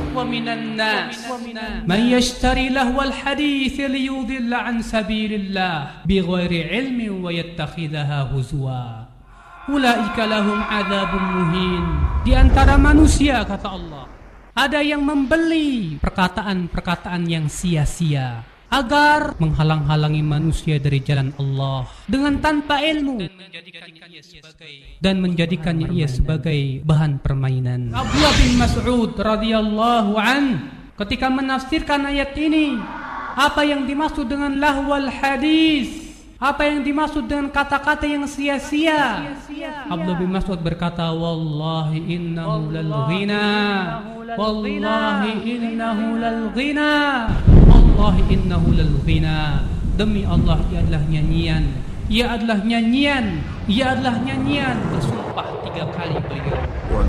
wa minan nas man yashtari lahwal hadits liyudilla an sabilillah bighairi ilmin wa yattakhidhaha huzwa. Ulaika lahum adzabun muhin. Di antara manusia, kata Allah, ada yang membeli perkataan-perkataan yang sia-sia agar menghalang-halangi manusia dari jalan Allah dengan tanpa ilmu dan menjadikannya ia sebagai bahan permainan. Abdullah bin Mas'ud radhiyallahu an ketika menafsirkan ayat ini, apa yang dimaksud dengan lahwal hadis, apa yang dimaksud dengan kata-kata yang sia-sia, Abdullah bin Mas'ud berkata, wallahi innahu lal ghina, wallahi innahu lal ghina, wallahi innahu lal ghina. Demi Allah, ia adalah nyanyian, ia adalah nyanyian, ia adalah nyanyian. Bersumpah 3 kali beliau.